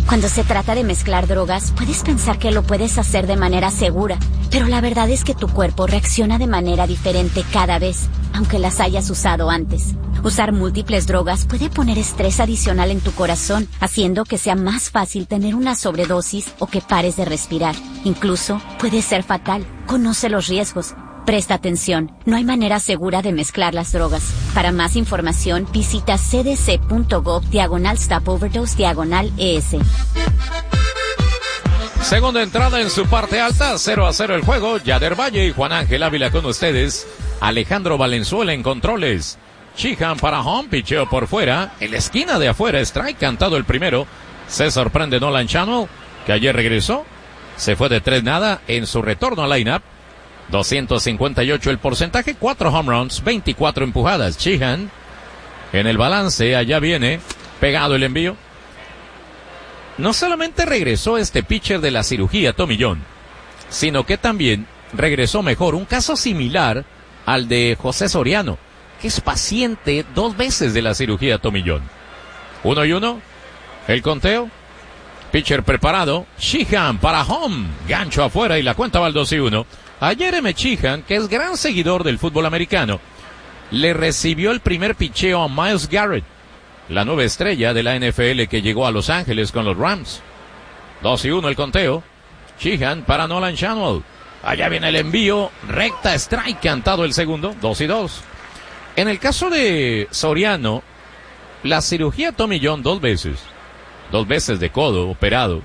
Cuando se trata de mezclar drogas, puedes pensar que lo puedes hacer de manera segura, pero la verdad es que tu cuerpo reacciona de manera diferente cada vez, aunque las hayas usado antes. Usar múltiples drogas puede poner estrés adicional en tu corazón, haciendo que sea más fácil tener una sobredosis o que pares de respirar. Incluso puede ser fatal. Conoce los riesgos. Presta atención, no hay manera segura de mezclar las drogas. Para más información, visita cdc.gov/stopoverdose/ES. Segunda entrada en su parte alta, 0-0 el juego. Yader Valle y Juan Ángel Ávila con ustedes. Alejandro Valenzuela en controles. Sheehan para home, picheo por fuera. En la esquina de afuera, strike cantado el primero. Se sorprende Nolan Channel, que ayer regresó. Se fue de 3-0 en su retorno al line-up. 258 el porcentaje, 4 home runs, 24 empujadas. Sheehan en el balance, allá viene, pegado el envío. No solamente regresó este pitcher de la cirugía, Tommy John, sino que también regresó mejor. Un caso similar al de José Soriano, que es paciente 2 veces de la cirugía, Tommy John. 1-1, el conteo. Pitcher preparado, Sheehan para home, gancho afuera y la cuenta va al 2-1. Ayer M. Sheehan, que es gran seguidor del fútbol americano, le recibió el primer picheo a Myles Garrett, la nueva estrella de la NFL que llegó a Los Ángeles con los Rams. 2-1 el conteo. Sheehan para Nolan Channel. Allá viene el envío, recta strike cantado el segundo, 2-2. En el caso de Soriano, la cirugía Tommy John 2 veces de codo operado.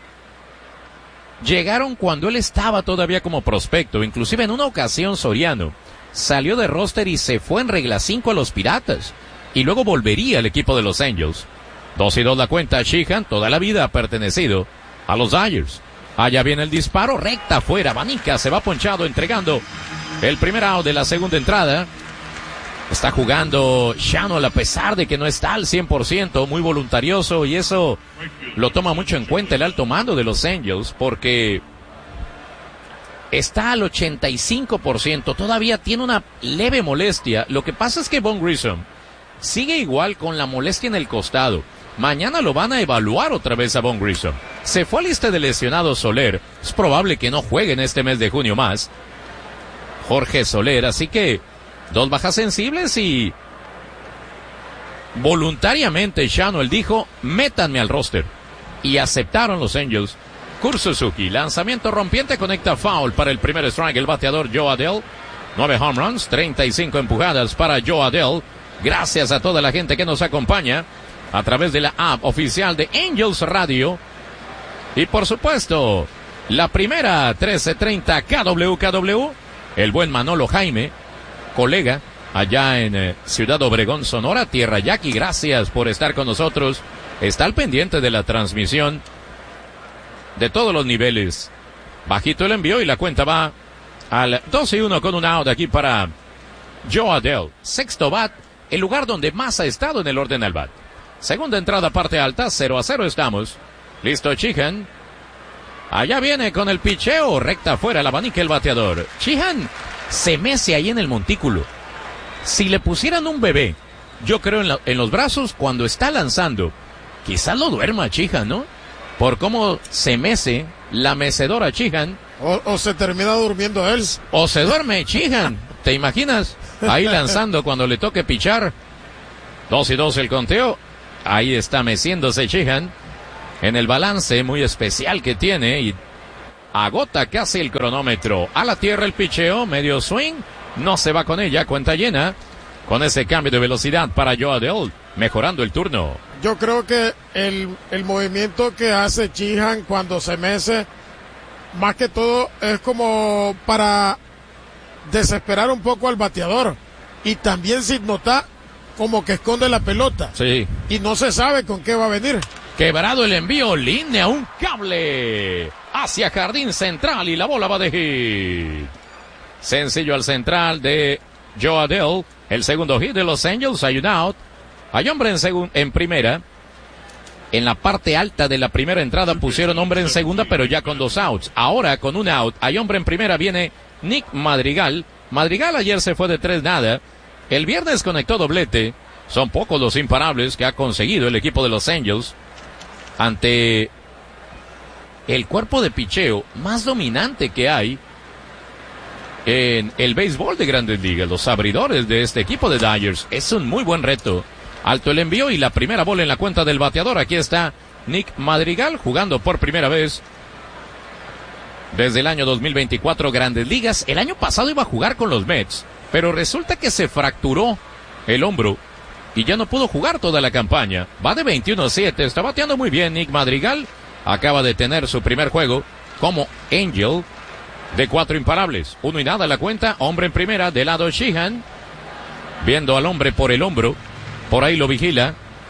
Llegaron cuando él estaba todavía como prospecto. Inclusive en una ocasión Soriano salió de roster y se fue en regla 5 a los Piratas. Y luego volvería al equipo de los Angels. 2-2 la cuenta. Sheehan toda la vida ha pertenecido a los Dodgers. Allá viene el disparo, recta afuera. Vanica se va ponchado entregando el primer out de la segunda entrada. Está jugando Channel a pesar de que no está al 100%, muy voluntarioso, y eso lo toma mucho en cuenta el alto mando de los Angels, porque está al 85%, todavía tiene una leve molestia. Lo que pasa es que Vaughn Grissom sigue igual con la molestia en el costado. Mañana lo van a evaluar otra vez a Vaughn Grissom. Se fue a lista de lesionados Soler, es probable que no juegue en este mes de junio más Jorge Soler, así que 2 bajas sensibles y voluntariamente Channel dijo, métanme al roster. Y aceptaron los Angels. Kurt Suzuki, lanzamiento rompiente, conecta foul para el primer strike. El bateador Joe Adell, 9 home runs, 35 empujadas para Joe Adell. Gracias a toda la gente que nos acompaña a través de la app oficial de Angels Radio. Y por supuesto, la primera 1330 KWKW, el buen Manolo Jaime, colega allá en Ciudad Obregón, Sonora, Tierra Yaqui. Gracias por estar con nosotros. Está al pendiente de la transmisión de todos los niveles. Bajito el envío y la cuenta va al 2-1 con un out aquí para Joe Adell. Sexto bat, el lugar donde más ha estado en el orden al bat. Segunda entrada, parte alta, 0-0 estamos. Listo Sheehan. Allá viene con el picheo, recta afuera, la abanica el bateador. Sheehan se mece ahí en el montículo. Si le pusieran un bebé, yo creo en los brazos cuando está lanzando, quizás lo duerma Sheehan, ¿no? Por cómo se mece la mecedora Sheehan. O se termina durmiendo él. O se duerme Sheehan. ¿Te imaginas? Ahí lanzando cuando le toque pichar. 2-2 el conteo. Ahí está meciéndose Sheehan en el balance muy especial que tiene y agota casi el cronómetro. A la tierra el picheo, medio swing, no se va con ella, cuenta llena, con ese cambio de velocidad para Joe Adell, mejorando el turno. Yo creo que el movimiento que hace Sheehan cuando se mece, más que todo es como para desesperar un poco al bateador, y también sin notar como que esconde la pelota. Sí. Y no se sabe con qué va a venir. Quebrado el envío, línea, un cable hacia jardín central y la bola va de hit. Sencillo al central de Joe Adell. El segundo hit de los Angels, hay un out. Hay hombre en primera. En la parte alta de la primera entrada pusieron hombre en segunda, pero ya con 2 outs. Ahora con un out, hay hombre en primera, viene Nick Madrigal. Madrigal ayer se fue de 3-0. El viernes conectó doblete. Son pocos los imparables que ha conseguido el equipo de los Angels. ante el cuerpo de picheo más dominante que hay en el béisbol de Grandes Ligas. Los abridores de este equipo de Dodgers. Es un muy buen reto. Alto el envío y la primera bola en la cuenta del bateador. Aquí está Nick Madrigal jugando por primera vez desde el año 2024 Grandes Ligas. El año pasado iba a jugar con los Mets, pero resulta que se fracturó el hombro y ya no pudo jugar toda la campaña. Va de 21-7, está bateando muy bien Nick Madrigal. Acaba de tener su primer juego como Angel de 4 imparables. 1-0 la cuenta, hombre en primera, de lado Sheehan, viendo al hombre por el hombro, por ahí lo vigila.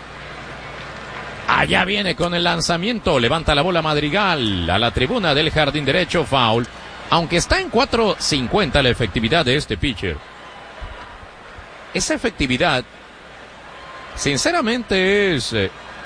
Allá viene con el lanzamiento, levanta la bola Madrigal a la tribuna del jardín derecho, foul. Aunque está en 4.50 la efectividad de este pitcher. Esa efectividad, sinceramente, es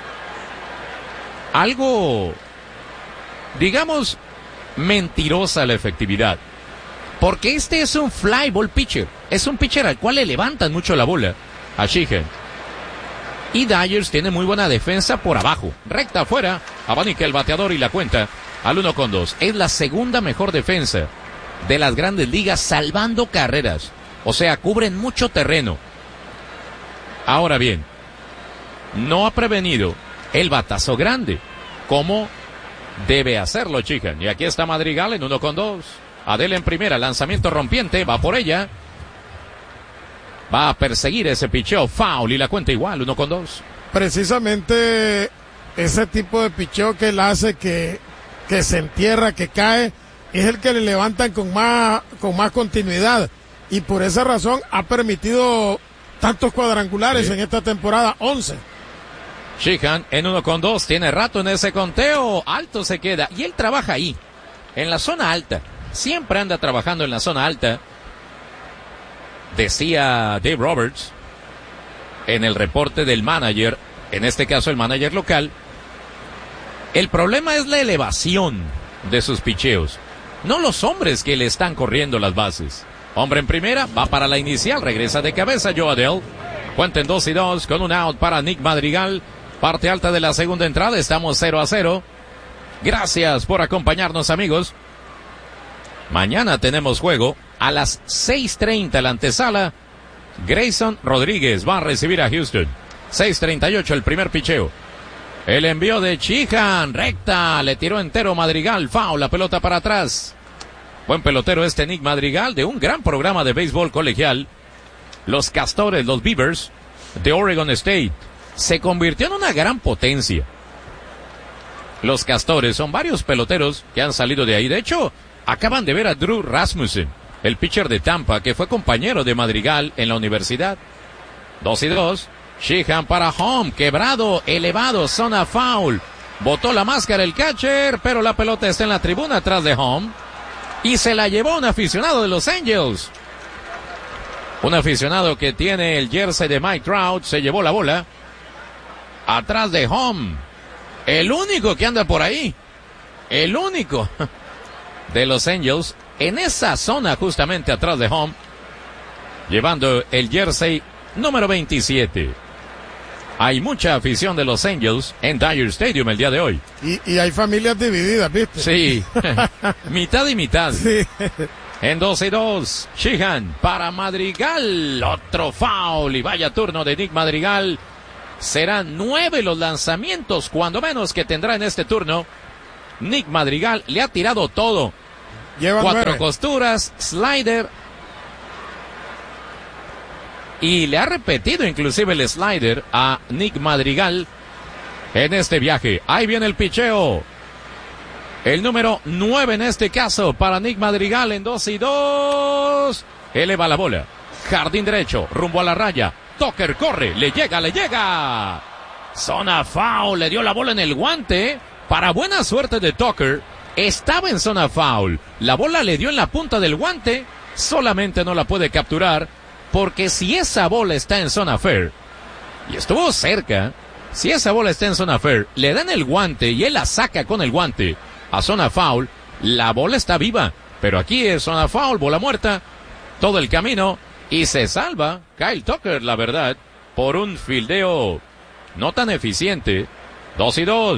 algo, digamos, mentirosa la efectividad. Porque este es un fly ball pitcher. Es un pitcher al cual le levantan mucho la bola a Sheehan. Y Dodgers tiene muy buena defensa por abajo. Recta afuera, abanica el bateador y la cuenta al 1-2. Es la segunda mejor defensa de las Grandes Ligas salvando carreras. O sea, cubren mucho terreno. Ahora bien, no ha prevenido el batazo grande, como debe hacerlo Sheehan. Y aquí está Madrigal en 1-2. Adele en primera, lanzamiento rompiente, va por ella. Va a perseguir ese picheo, foul y la cuenta igual, 1-2. Precisamente ese tipo de picheo que él hace, que se entierra, que cae, es el que le levantan con más continuidad. Y por esa razón ha permitido tantos cuadrangulares en esta temporada, 11. Sheehan en 1-2, tiene rato en ese conteo, alto se queda. Y él trabaja ahí, en la zona alta. Siempre anda trabajando en la zona alta. Decía Dave Roberts en el reporte del manager, en este caso el manager local, el problema es la elevación de sus picheos, no los hombres que le están corriendo las bases. Hombre en primera, va para la inicial, regresa de cabeza Joe Adele. Cuenta en 2-2 con un out para Nick Madrigal. Parte alta de la segunda entrada, estamos 0-0. Gracias por acompañarnos, amigos. Mañana tenemos juego a las 6:30 la antesala. Grayson Rodríguez va a recibir a Houston. 6:38 el primer picheo. El envío de Sheehan, recta, le tiró entero Madrigal, foul, la pelota para atrás. Buen pelotero este Nick Madrigal, de un gran programa de béisbol colegial. Los Castores, los Beavers de Oregon State. Se convirtió en una gran potencia. Los Castores son varios peloteros que han salido de ahí. De hecho, acaban de ver a Drew Rasmussen, el pitcher de Tampa, que fue compañero de Madrigal en la universidad. 2-2. Sheehan para home, quebrado, elevado, zona foul. Botó la máscara el catcher, pero la pelota está en la tribuna atrás de home. Y se la llevó un aficionado de los Angels. Un aficionado que tiene el jersey de Mike Trout, se llevó la bola. Atrás de home. El único que anda por ahí. El único de los Angels. En esa zona justamente atrás de home. Llevando el jersey número 27. Hay mucha afición de los Angels en Dodger Stadium el día de hoy. Y hay familias divididas, ¿viste? Sí. Mitad y mitad. Sí. En 2-2. Sheehan para Madrigal. Otro foul. Y vaya turno de Nick Madrigal. Serán 9 los lanzamientos, cuando menos, que tendrá en este turno. Nick Madrigal le ha tirado todo. Lleva 4 9. costuras, slider. Y le ha repetido inclusive el slider a Nick Madrigal en este viaje. Ahí viene el picheo. El número 9 en este caso para Nick Madrigal en 2-2. Eleva la bola. Jardín derecho, rumbo a la raya. Tucker corre, le llega. Zona foul, le dio la bola en el guante. Para buena suerte de Tucker, estaba en zona foul. La bola le dio en la punta del guante, solamente no la puede capturar, porque si esa bola está en zona fair, y estuvo cerca, si esa bola está en zona fair, le dan el guante y él la saca con el guante a zona foul, la bola está viva. Pero aquí es zona foul, bola muerta, todo el camino. Y se salva Kyle Tucker, la verdad, por un fildeo no tan eficiente. 2-2.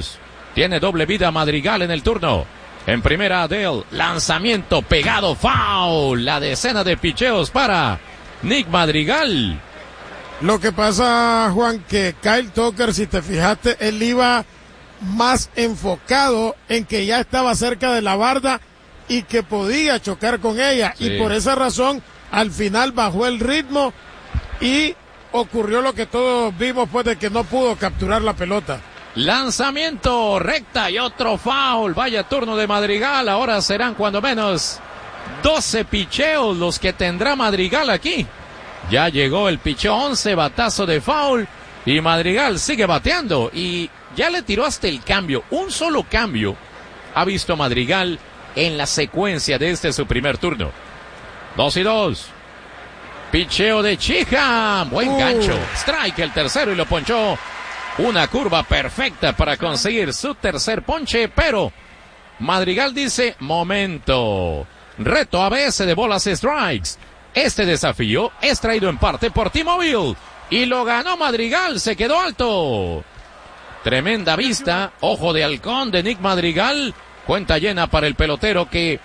Tiene doble vida Madrigal en el turno. En primera Adele, lanzamiento pegado, foul. La decena de picheos para Nick Madrigal. Lo que pasa, Juan, que Kyle Tucker, si te fijaste, él iba más enfocado en que ya estaba cerca de la barda y que podía chocar con ella. Sí. Y por esa razón, al final bajó el ritmo y ocurrió lo que todos vimos, pues, de que no pudo capturar la pelota. Lanzamiento recta y otro foul. Vaya turno de Madrigal. Ahora serán cuando menos 12 picheos los que tendrá Madrigal aquí. Ya llegó el picheo 11, batazo de foul. Y Madrigal sigue bateando. Y ya le tiró hasta el cambio. Un solo cambio ha visto Madrigal en la secuencia de su primer turno. 2-2. Picheo de Chiha. Buen gancho. Strike el tercero y lo ponchó. Una curva perfecta para conseguir su tercer ponche, pero Madrigal dice, momento. Reto ABS de bolas y strikes. Este desafío es traído en parte por T-Mobile. Y lo ganó Madrigal, se quedó alto. Tremenda vista, ojo de halcón de Nick Madrigal. Cuenta llena para el pelotero que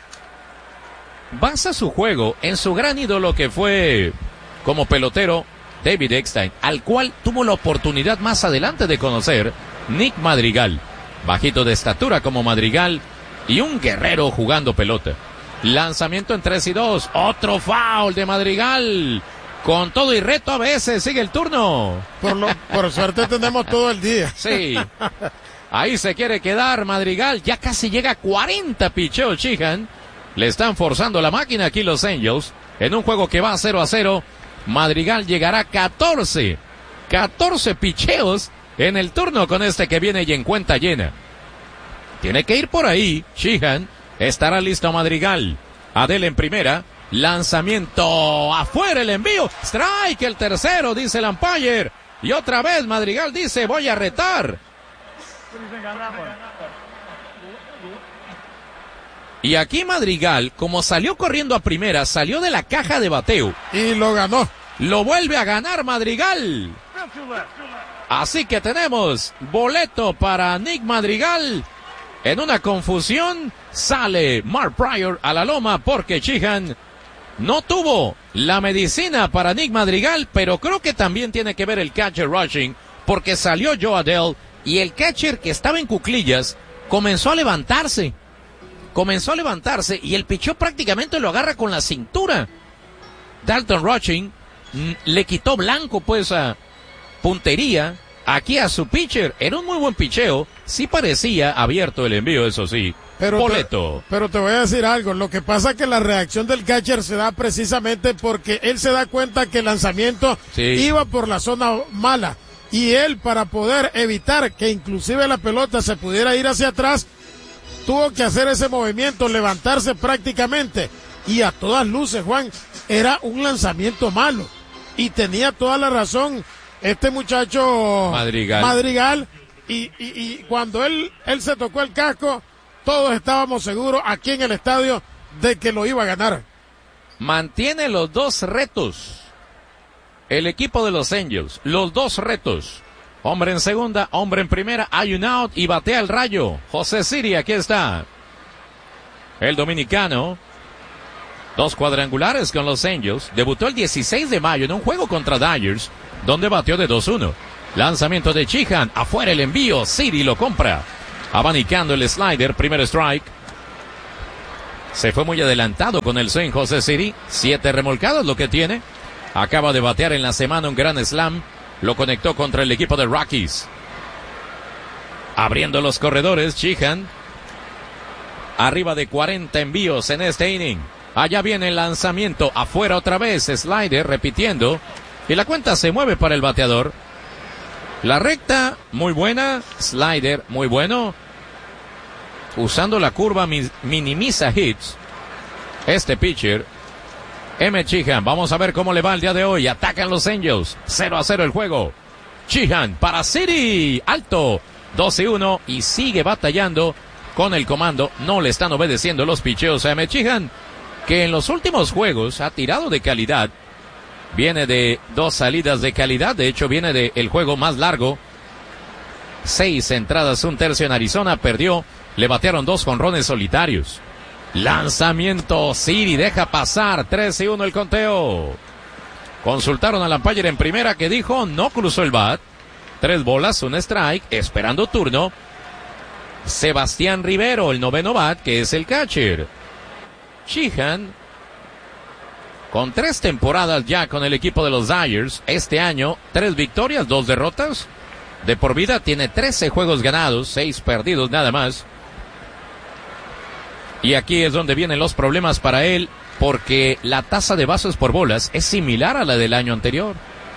basa su juego en su gran ídolo que fue como pelotero David Eckstein, al cual tuvo la oportunidad más adelante de conocer Nick Madrigal. Bajito de estatura como Madrigal y un guerrero jugando pelota. Lanzamiento en 3-2. Otro foul de Madrigal. Con todo y reto a veces sigue el turno. Por suerte tenemos todo el día. Sí. Ahí se quiere quedar Madrigal. Ya casi llega a 40 picheos Chihan. Le están forzando la máquina aquí los Angels. En un juego que va 0-0. Madrigal llegará a 14 picheos en el turno con este que viene y en cuenta llena. Tiene que ir por ahí. Sheehan. Estará listo Madrigal. Adele en primera. Lanzamiento afuera, el envío. Strike el tercero, dice el umpire. Y otra vez Madrigal dice, voy a retar. Y aquí Madrigal, como salió corriendo a primera, salió de la caja de bateo. Y lo ganó. Lo vuelve a ganar Madrigal. Así que tenemos boleto para Nick Madrigal. En una confusión, sale Mark Pryor a la loma porque Sheehan no tuvo la medicina para Nick Madrigal, pero creo que también tiene que ver el catcher rushing, porque salió Joe Adele y el catcher que estaba en cuclillas comenzó a levantarse y el picheo prácticamente lo agarra con la cintura. Dalton Rushing le quitó blanco pues a puntería aquí a su pitcher. Era un muy buen picheo, sí parecía abierto el envío, eso sí. Boleto. Pero te voy a decir algo, lo que pasa es que la reacción del catcher se da precisamente porque él se da cuenta que el lanzamiento iba por la zona mala y él, para poder evitar que inclusive la pelota se pudiera ir hacia atrás, tuvo que hacer ese movimiento, levantarse prácticamente, y a todas luces, Juan, era un lanzamiento malo y tenía toda la razón este muchacho Madrigal y cuando él se tocó el casco, todos estábamos seguros aquí en el estadio de que lo iba a ganar. Mantiene los dos retos el equipo de los Angels, los dos retos. Hombre en segunda, hombre en primera, hay un out y batea el Rayo. José Siri, aquí está. El dominicano, 2 cuadrangulares con los Angels, debutó el 16 de mayo en un juego contra Dodgers, donde batió de 2-1. Lanzamiento de Sheehan, afuera el envío, Siri lo compra. Abanicando el slider, primer strike. Se fue muy adelantado con el swing José Siri, 7 remolcadas lo que tiene. Acaba de batear en la semana un gran slam. Lo conectó contra el equipo de Rockies. Abriendo los corredores, Sheehan. Arriba de 40 envíos en este inning. Allá viene el lanzamiento, afuera otra vez, slider, repitiendo. Y la cuenta se mueve para el bateador. La recta, muy buena. Slider, muy bueno. Usando la curva, minimiza hits. Este pitcher, M. Sheehan. Vamos a ver cómo le va el día de hoy. Atacan los Angels. 0-0 el juego. Sheehan para City. Alto. 2-1 y sigue batallando con el comando. No le están obedeciendo los picheos a M. Sheehan, que en los últimos juegos ha tirado de calidad. Viene de 2 salidas de calidad. De hecho, viene del juego más largo 6 entradas, 1/3 en Arizona, perdió, le batearon 2 jonrones solitarios. Lanzamiento, Siri deja pasar, 3-1 el conteo. Consultaron al umpire en primera que dijo no cruzó el bat. 3 bolas, 1 strike, esperando turno. Sebastián Rivero, el noveno bat, que es el catcher. Sheehan, con 3 temporadas ya con el equipo de los Dodgers, este año 3 victorias, 2 derrotas. De por vida tiene 13 juegos ganados, 6 perdidos nada más. Y aquí es donde vienen los problemas para él, porque la tasa de bases por bolas es similar a la del año anterior.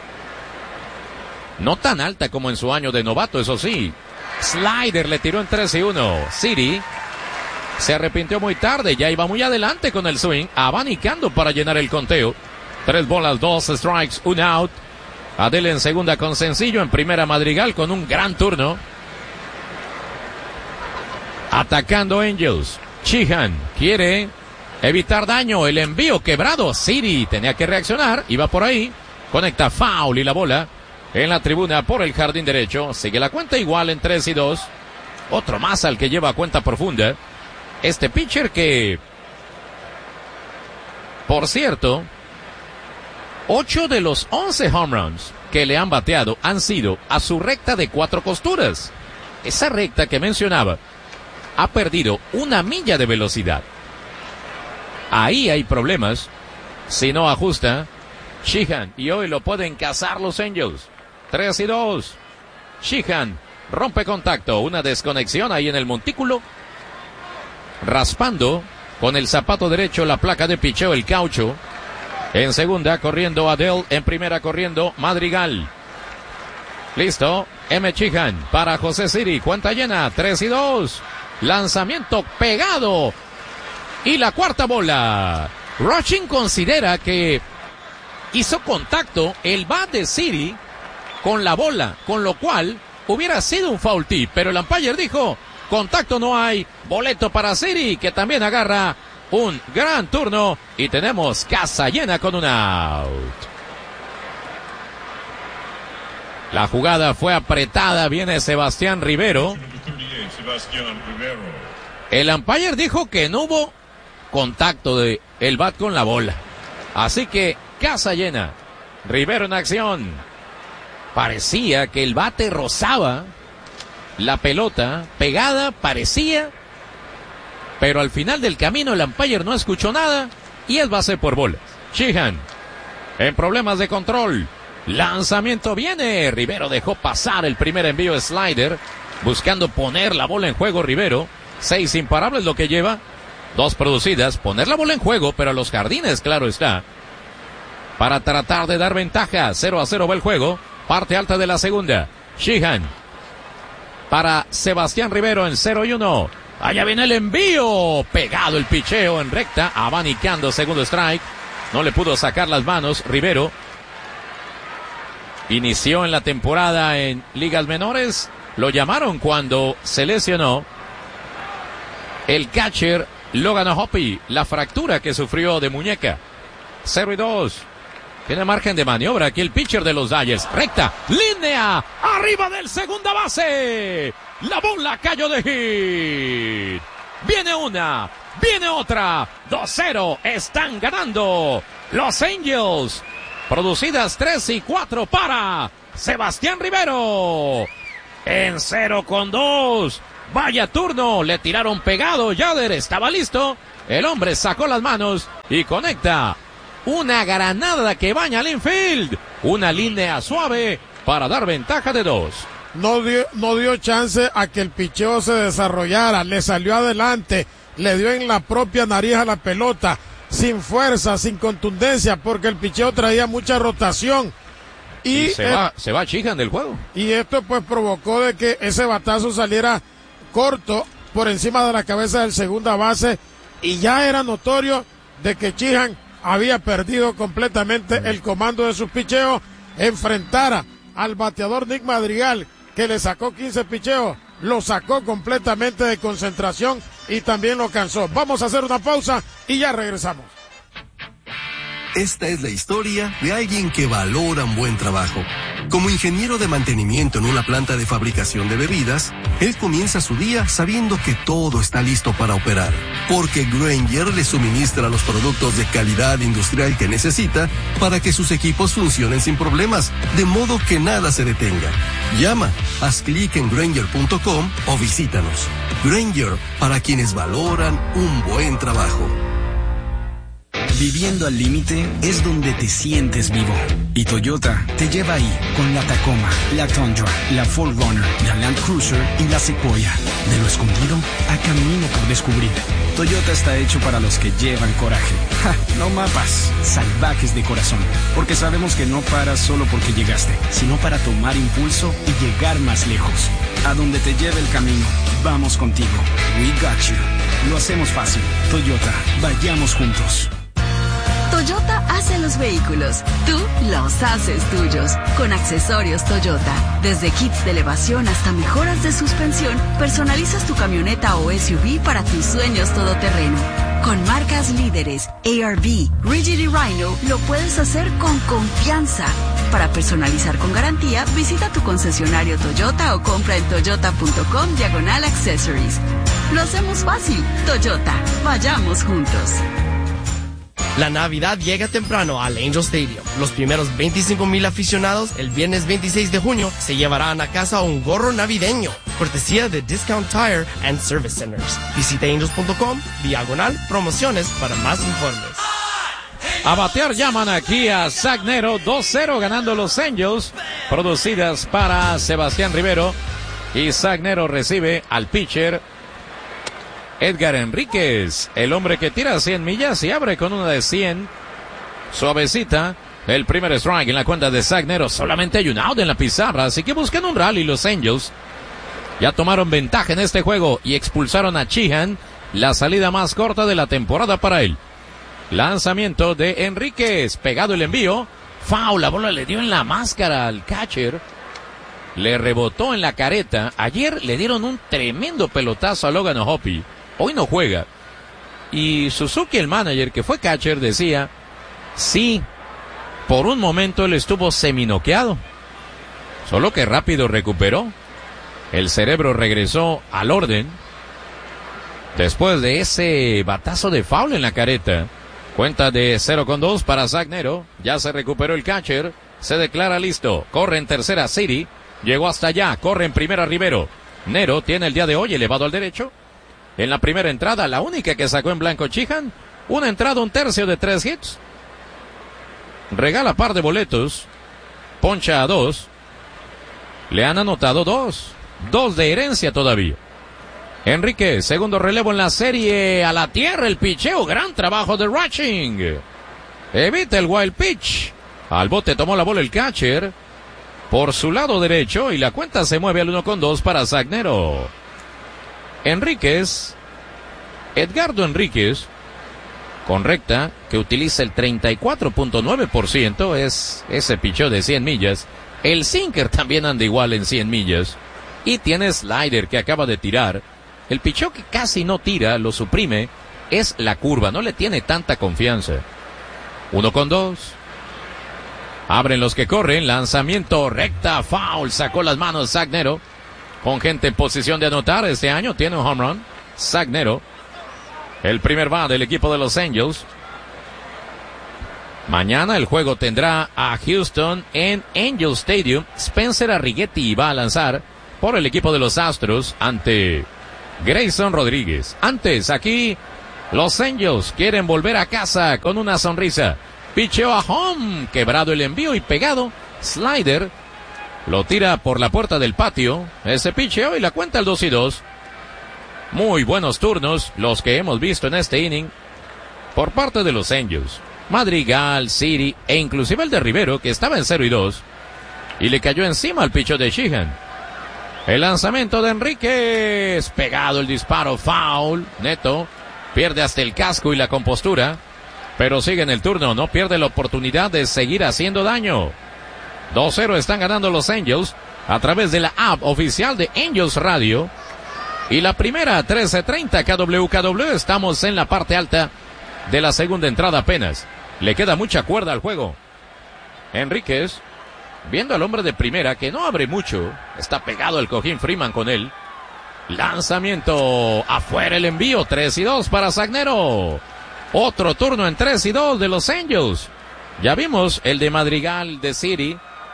No tan alta como en su año de novato, eso sí. Slider le tiró en 3-1. City se arrepintió muy tarde, ya iba muy adelante con el swing, abanicando para llenar el conteo. 3 bolas, 2 strikes, 1 out. Adele en segunda con sencillo, en primera Madrigal con un gran turno. Atacando Angels. Sheehan quiere evitar daño, el envío quebrado. City tenía que reaccionar, iba por ahí. Conecta foul y la bola en la tribuna por el jardín derecho. Sigue la cuenta igual en 3-2. Otro más al que lleva cuenta profunda. Este pitcher que, por cierto, 8 de los 11 home runs que le han bateado han sido a su recta de 4 costuras. Esa recta que mencionaba ha perdido 1 milla de velocidad. Ahí hay problemas. Si no ajusta Sheehan, y hoy lo pueden cazar los Angels. 3-2. Sheehan rompe contacto, una desconexión ahí en el montículo. Raspando con el zapato derecho la placa de picheo, el caucho. En segunda corriendo Adele, en primera corriendo Madrigal. Listo, M. Sheehan para José Siri, cuenta llena, 3-2. Lanzamiento pegado. Y la cuarta bola. Rushing considera que hizo contacto el bat de Siri con la bola, con lo cual hubiera sido un foul tip, pero el umpire dijo contacto no hay, boleto para Siri, que también agarra un gran turno, y tenemos casa llena con un out. La jugada fue apretada, viene Sebastián Rivero. El umpire dijo que no hubo contacto de el bat con la bola, así que casa llena. Rivero en acción. Parecía que el bate rozaba la pelota, pegada, parecía, pero al final del camino el umpire no escuchó nada y es base por bolas. Sheehan en problemas de control. Lanzamiento viene. Rivero dejó pasar el primer envío de slider, buscando poner la bola en juego. Rivero, 6 imparables lo que lleva, 2 producidas, poner la bola en juego, pero a los jardines, claro está, para tratar de dar ventaja. 0-0 va el juego, parte alta de la segunda. Sheehan para Sebastián Rivero en 0-1. Allá viene el envío, pegado el picheo en recta, abanicando, segundo strike. No le pudo sacar las manos Rivero. Inició en la temporada en ligas menores, lo llamaron cuando se lesionó el catcher Logan O'Hoppe, la fractura que sufrió de muñeca. 0-2. Tiene margen de maniobra aquí el pitcher de los Dodgers. Recta, línea, arriba del segunda base. La bola cayó de hit. Viene una, viene otra. 2-0, están ganando los Angels. Producidas 3 y 4 para Sebastián Rivero. En 0-2. Vaya turno, le tiraron pegado. Yader estaba listo. El hombre sacó las manos y conecta una granada que baña al infield. Una línea suave para dar ventaja de 2. No dio chance a que el picheo se desarrollara. Le salió adelante. Le dio en la propia nariz a la pelota. Sin fuerza, sin contundencia, porque el picheo traía mucha rotación. Y se va Sheehan del juego. Y esto pues provocó de que ese batazo saliera corto por encima de la cabeza del segunda base. Y ya era notorio de que Sheehan había perdido completamente el comando de sus picheos. Enfrentara al bateador Nick Madrigal, que le sacó 15 picheos, lo sacó completamente de concentración y también lo cansó. Vamos a hacer una pausa y ya regresamos. Esta es la historia de alguien que valora un buen trabajo. Como ingeniero de mantenimiento en una planta de fabricación de bebidas, él comienza su día sabiendo que todo está listo para operar, porque Grainger le suministra los productos de calidad industrial que necesita para que sus equipos funcionen sin problemas, de modo que nada se detenga. Llama, haz clic en Grainger.com o visítanos. Grainger, para quienes valoran un buen trabajo. Viviendo al límite es donde te sientes vivo. Y Toyota te lleva ahí con la Tacoma, la Tundra, la 4Runner, la Land Cruiser y la Sequoia. De lo escondido a camino por descubrir. Toyota está hecho para los que llevan coraje. ¡Ja! No mapas, salvajes de corazón. Porque sabemos que no paras solo porque llegaste, sino para tomar impulso y llegar más lejos. A donde te lleve el camino, vamos contigo. We got you. Lo hacemos fácil. Toyota, vayamos juntos. Toyota hace los vehículos, tú los haces tuyos. Con accesorios Toyota, desde kits de elevación hasta mejoras de suspensión, personalizas tu camioneta o SUV para tus sueños todoterreno. Con marcas líderes, ARB, Rigid y Rhino, lo puedes hacer con confianza. Para personalizar con garantía, visita tu concesionario Toyota o compra en toyota.com/accessories. Lo hacemos fácil. Toyota, vayamos juntos. La Navidad llega temprano al Angel Stadium. Los primeros 25,000 aficionados el viernes 26 de junio se llevarán a casa un gorro navideño, cortesía de Discount Tire and Service Centers. Visita angels.com/promociones para más informes. A batear llaman aquí a Zach Nero, 2-0 ganando los Angels, producidas para Sebastián Rivero. Y Zach Nero recibe al pitcher Edgar Enríquez, el hombre que tira 100 millas y abre con una de 100. Suavecita. El primer strike en la cuenta de Zach Nero. Solamente hay un out en la pizarra, así que buscan un rally los Angels. Ya tomaron ventaja en este juego y expulsaron a Sheehan, la salida más corta de la temporada para él. Lanzamiento de Enríquez, pegado el envío. Foul, la bola le dio en la máscara al catcher. Le rebotó en la careta. Ayer le dieron un tremendo pelotazo a Logan O'Hoppe. Hoy no juega. Y Suzuki, el manager, que fue catcher, decía, sí, por un momento él estuvo seminoqueado. Solo que rápido recuperó. El cerebro regresó al orden. Después de ese batazo de foul en la careta. Cuenta de 0-2 para Zach Nero. Ya se recuperó el catcher. Se declara listo. Corre en tercera City. Llegó hasta allá. Corre en primera Rivero. Nero tiene el día de hoy elevado al derecho. En la primera entrada, la única que sacó en blanco Sheehan. Una entrada, un tercio de 3 hits. Regala par de boletos. Poncha a 2. Le han anotado 2. 2 de herencia todavía. Enrique, segundo relevo en la serie. A la tierra el picheo. Gran trabajo de Rushing. Evita el wild pitch. Al bote tomó la bola el catcher. Por su lado derecho. Y la cuenta se mueve al 1-2 para Zach Nero. Enríquez, Edgardo Enríquez, con recta, que utiliza el 34.9%, es ese picheo de 100 millas. El sinker también anda igual en 100 millas. Y tiene slider que acaba de tirar. El picheo que casi no tira, lo suprime, es la curva, no le tiene tanta confianza. 1-2. Abren los que corren, lanzamiento recta, foul, sacó las manos Zach Nero. Con gente en posición de anotar este año, tiene un home run. Zach Nero, el primer bat del equipo de los Angels. Mañana el juego tendrá a Houston en Angel Stadium. Spencer Arrighetti va a lanzar por el equipo de los Astros ante Grayson Rodríguez. Antes, aquí, los Angels quieren volver a casa con una sonrisa. Picheo a home, quebrado el envío y pegado. Slider. Lo tira por la puerta del patio. Ese picheo y la cuenta el 2-2. Muy buenos turnos los que hemos visto en este inning por parte de los Angels. Madrigal, City e inclusive el de Rivero, que estaba en 0-2 y le cayó encima al picheo de Sheehan. El lanzamiento de Enríquez, pegado el disparo, foul. Neto pierde hasta el casco y la compostura, pero sigue en el turno, no pierde la oportunidad de seguir haciendo daño. 2-0 están ganando los Angels a través de la app oficial de Angels Radio. Y la primera, 13:30 KWKW. Estamos en la parte alta de la segunda entrada apenas. Le queda mucha cuerda al juego. Enríquez viendo al hombre de primera que no abre mucho. Está pegado el cojín Freeman con él. Lanzamiento afuera, el envío 3-2 para Sagnero. Otro turno en 3-2 de los Angels. Ya vimos el de Madrigal de City,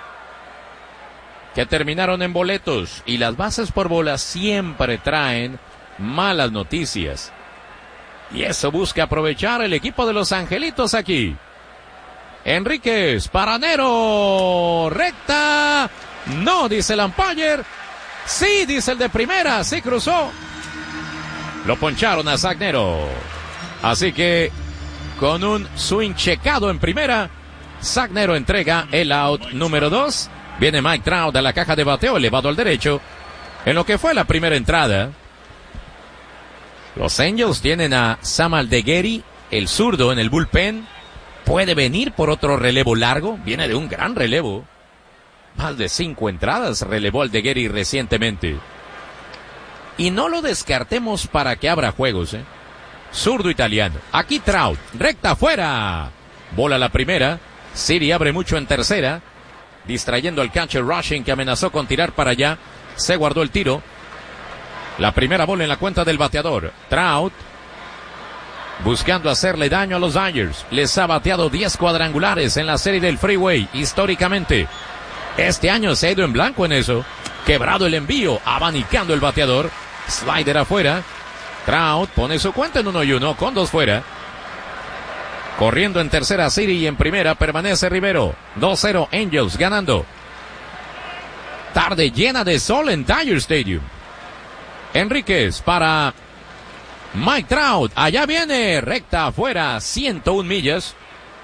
que terminaron en boletos, y las bases por bolas siempre traen malas noticias. Y eso busca aprovechar el equipo de los Angelitos aquí. Enríquez, Paranero, recta. No, dice el umpire. Sí, dice el de primera, sí cruzó. Lo poncharon a Sagnero. Así que, con un swing checado en primera, Sagnero entrega el out número 2. Viene Mike Trout a la caja de bateo, elevado al derecho. En lo que fue la primera entrada, los Angels tienen a Sam Aldeguerri, el zurdo, en el bullpen. Puede venir por otro relevo largo. Viene de un gran relevo. Más de 5 entradas relevó Aldeguerri recientemente. Y no lo descartemos para que abra juegos, Zurdo italiano. Aquí Trout, recta afuera. Bola la primera. City abre mucho en tercera, distrayendo al catcher Rushing, que amenazó con tirar para allá. Se guardó el tiro. La primera bola en la cuenta del bateador. Trout, buscando hacerle daño a los Dodgers. Les ha bateado 10 cuadrangulares en la serie del Freeway, históricamente. Este año se ha ido en blanco en eso. Quebrado el envío, abanicando el bateador. Slider afuera. Trout pone su cuenta en 1-1 con 2 fuera. Corriendo en tercera City, y en primera permanece Rivero. 2-0 Angels ganando. Tarde llena de sol en Dodger Stadium. Enríquez para Mike Trout. Allá viene, recta afuera, 101 millas.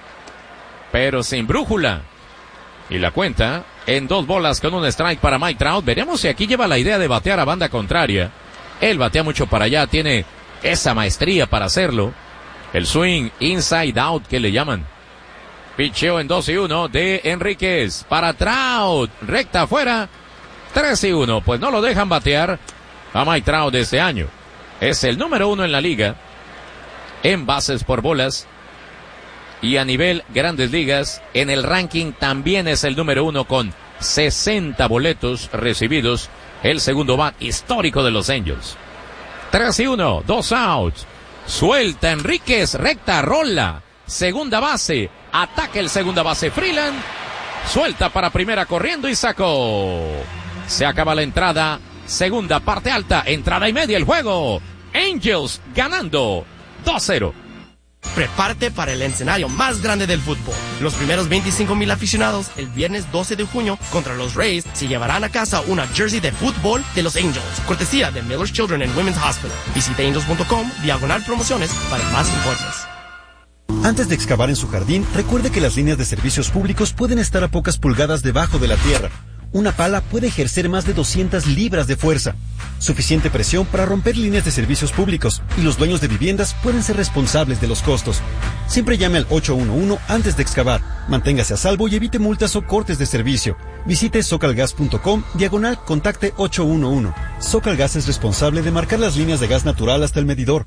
Pero sin brújula. Y la cuenta en 2 bolas con un strike para Mike Trout. Veremos si aquí lleva la idea de batear a banda contraria. Él batea mucho para allá, tiene esa maestría para hacerlo. El swing inside out que le llaman. Picheo en 2-1 de Enríquez para Trout. Recta afuera, 3-1. Pues no lo dejan batear a Mike Trout de este año. Es el número 1 en la liga en bases por bolas. Y a nivel Grandes Ligas, en el ranking también es el número 1 con 60 boletos recibidos. El segundo bat histórico de los Angels. 3-1, 2 outs. Suelta Enríquez, recta, rola. Segunda base, ataca el segunda base Freeland. Suelta para primera corriendo y sacó. Se acaba la entrada. Segunda parte alta, entrada y media el juego. Angels ganando 2-0. Prepárate para el escenario más grande del fútbol. Los primeros 25,000 aficionados el viernes 12 de junio contra los Rays se llevarán a casa una jersey de fútbol de los Angels, cortesía de Miller's Children and Women's Hospital. Visite angels.com/promociones para más informes. Antes de excavar en su jardín, recuerde que las líneas de servicios públicos pueden estar a pocas pulgadas debajo de la tierra. Una pala puede ejercer más de 200 libras de fuerza. Suficiente presión para romper líneas de servicios públicos, y los dueños de viviendas pueden ser responsables de los costos. Siempre llame al 811 antes de excavar. Manténgase a salvo y evite multas o cortes de servicio. Visite socalgas.com/contacte 811. Socalgas es responsable de marcar las líneas de gas natural hasta el medidor.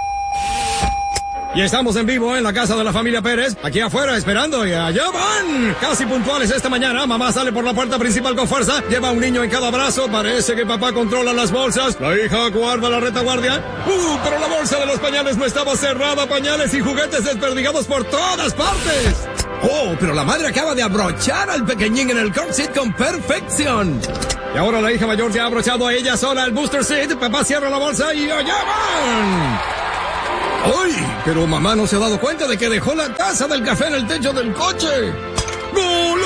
Y estamos en vivo en la casa de la familia Pérez, aquí afuera esperando, y allá van. Casi puntuales esta mañana, mamá sale por la puerta principal con fuerza, lleva a un niño en cada brazo, parece que papá controla las bolsas, la hija guarda la retaguardia. Pero la bolsa de los pañales no estaba cerrada, pañales y juguetes desperdigados por todas partes. Pero la madre acaba de abrochar al pequeñín en el car seat con perfección. Y ahora la hija mayor ya ha abrochado a ella sola el booster seat, papá cierra la bolsa y allá van. ¡Ay! Pero mamá no se ha dado cuenta de que dejó la taza del café en el techo del coche. ¡No!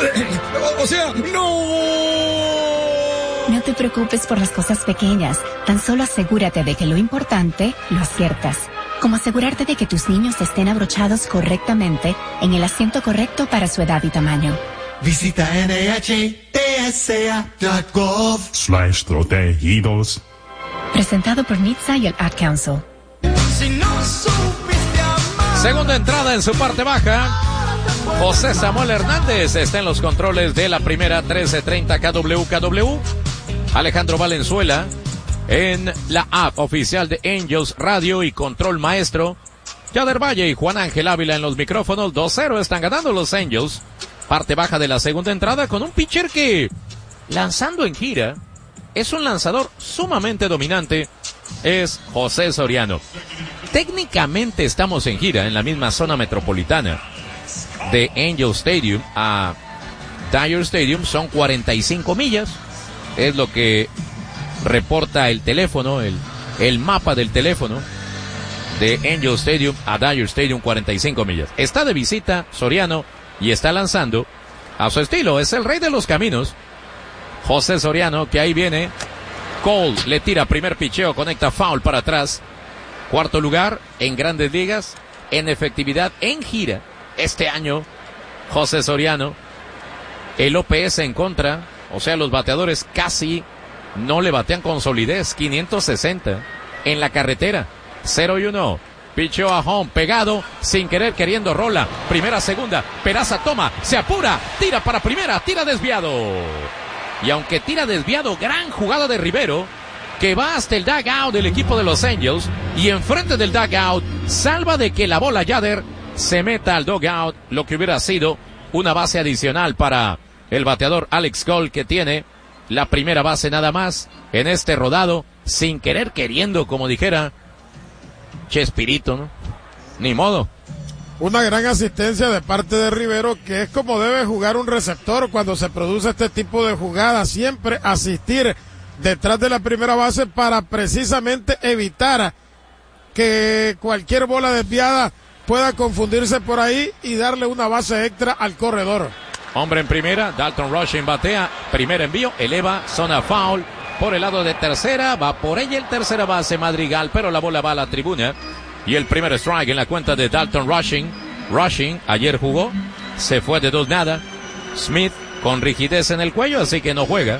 ¡No! No te preocupes por las cosas pequeñas. Tan solo asegúrate de que lo importante lo aciertas. Como asegurarte de que tus niños estén abrochados correctamente en el asiento correcto para su edad y tamaño. Visita NHTSA.gov/protegidos. Presentado por NHTSA y el Ad Council. Segunda entrada en su parte baja. José Samuel Hernández está en los controles de la primera 1330 KWKW. Alejandro Valenzuela en la app oficial de Angels Radio y Control Maestro. Yader Valle y Juan Ángel Ávila en los micrófonos. 2-0 están ganando los Angels parte baja de la segunda entrada con un pitcher que, lanzando en gira, es un lanzador sumamente dominante, es José Soriano. Técnicamente estamos en gira en la misma zona metropolitana. De Angel Stadium a Dodger Stadium son 45 millas. Es lo que reporta el teléfono, el mapa del teléfono. De Angel Stadium a Dodger Stadium, 45 millas. Está de visita Soriano y está lanzando a su estilo. Es el rey de los caminos. José Soriano, que ahí viene. Cole le tira primer picheo, conecta foul para atrás. Cuarto lugar en Grandes Ligas, en efectividad en gira. Este año, José Soriano, el OPS en contra, o sea, los bateadores casi no le batean con solidez. 560 en la carretera. 0-1. Picheo a home, pegado, sin querer, queriendo, rola. Primera, segunda. Peraza toma, se apura, tira para primera, tira desviado. Y aunque tira desviado, gran jugada de Rivero, que va hasta el dugout del equipo de Los Angels, y enfrente del dugout salva de que la bola Yader se meta al dugout, lo que hubiera sido una base adicional para el bateador Alex Cole, que tiene la primera base nada más en este rodado, sin querer, queriendo, como dijera Chespirito, ¿no? Ni modo. Una gran asistencia de parte de Rivero, que es como debe jugar un receptor cuando se produce este tipo de jugada, siempre asistir detrás de la primera base para precisamente evitar que cualquier bola desviada pueda confundirse por ahí y darle una base extra al corredor. Hombre en primera, Dalton Rushing batea, primer envío, eleva, zona foul, por el lado de tercera, va por ella el tercera base Madrigal, pero la bola va a la tribuna. Y el primer strike en la cuenta de Dalton Rushing. Rushing ayer jugó, se fue de 2-0. Smith con rigidez en el cuello, así que no juega.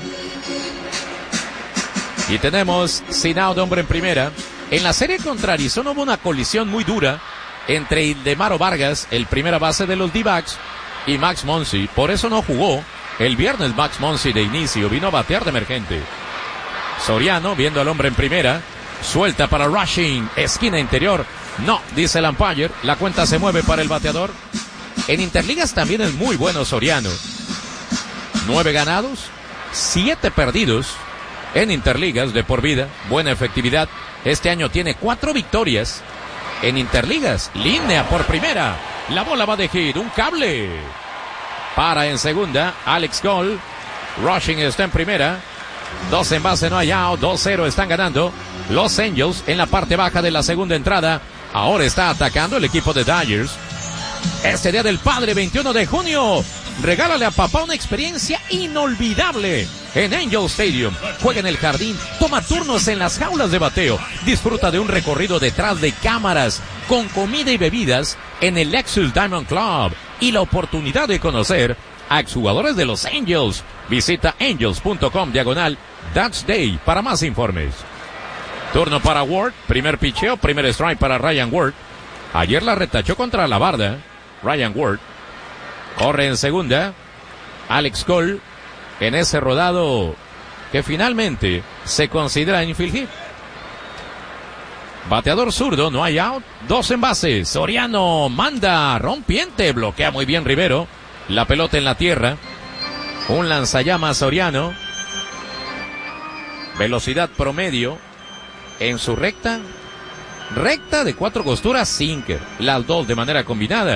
Y tenemos sin out, hombre en primera. En la serie contra Arizona hubo una colisión muy dura entre Ildemaro Vargas, el primera base de los D-backs, y Max Muncy. Por eso no jugó el viernes Max Muncy de inicio, vino a batear de emergente. Soriano, viendo al hombre en primera, suelta para Rushing, esquina interior. No, dice el umpire, la cuenta se mueve para el bateador. En Interligas también es muy bueno Soriano. 9 ganados, 7 perdidos en Interligas de por vida, buena efectividad. Este año tiene 4 victorias en Interligas. Línea por primera, la bola va de hit, un cable. Para en segunda, Alex Cole. Rushing está en primera. 2 en base, no hay out, 2-0 están ganando Los Angels en la parte baja de la segunda entrada. Ahora está atacando el equipo de Dodgers. Este día del padre, 21 de junio, regálale a papá una experiencia inolvidable en Angel Stadium. Juega en el jardín, toma turnos en las jaulas de bateo, disfruta de un recorrido detrás de cámaras con comida y bebidas en el Lexus Diamond Club y la oportunidad de conocer a exjugadores de los Angels. Visita angels.com/Dodge Day para más informes. Turno para Ward, primer picheo, primer strike para Ryan Ward. Ayer la retachó contra la barda, Ryan Ward. Corre en segunda, Alex Cole, en ese rodado que finalmente se considera infield hit. Bateador zurdo, no hay out, 2 en base. Soriano manda, rompiente, bloquea muy bien Rivero. La pelota en la tierra. Un lanzallamas Soriano. Velocidad promedio en su recta de 4 costuras, sinker, las 2 de manera combinada.